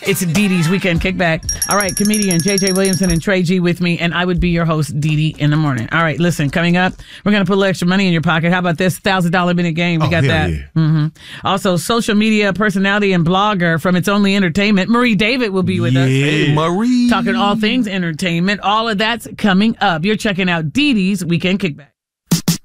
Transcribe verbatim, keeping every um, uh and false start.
It's Dee Dee's Weekend Kickback. All right, comedian J J Williamson and Trey G with me, and I would be your host, Dee Dee, in the morning. All right, listen, coming up, we're going to put a little extra money in your pocket. How about this one thousand dollars minute game? We oh, got that. Yeah. Mm-hmm. Also, social media personality and blogger from It's Only Entertainment, Marie David will be with yeah. us. Hey, Marie. Talking all things entertainment. All of that's coming up. You're checking out Dee Dee's Weekend Kickback.